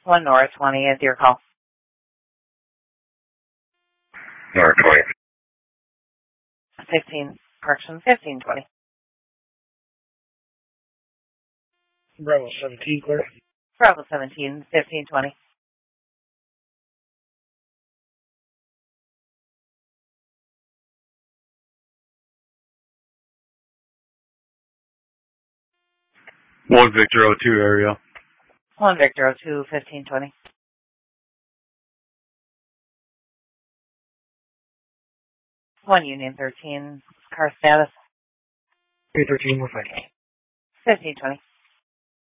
1 North 20 is your call. North 20. 15, correction, 1520. Bravo 17, clear. Bravo 17, 1520. One Victor 02 area. 1 Victor 02, 1520. 1 Union 13, car status. 313, we're fine. 1520.